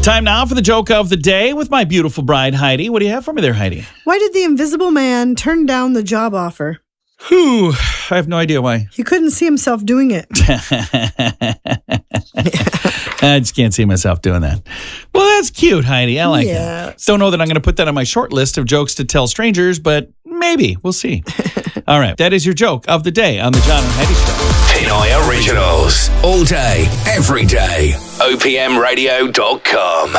Time now for the joke of the day with my beautiful bride, Heidi. What do you have for me there, Heidi? Why did the invisible man turn down the job offer? Whew, I have no idea why. He couldn't see himself doing it. I just can't see myself doing that. Well, that's cute, Heidi. I like it. Don't know that I'm going to put that on my short list of jokes to tell strangers, but maybe. We'll see. All right. That is your joke of the day on the John and Heidi Show. Pinoy Originals. All day, every day. OPMradio.com.